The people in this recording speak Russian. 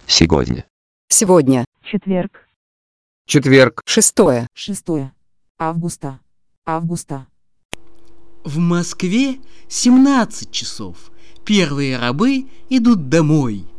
Сегодня. Сегодня. Четверг. Четверг. 6 Августа. В Москве 17 часов. Первые рабы идут домой.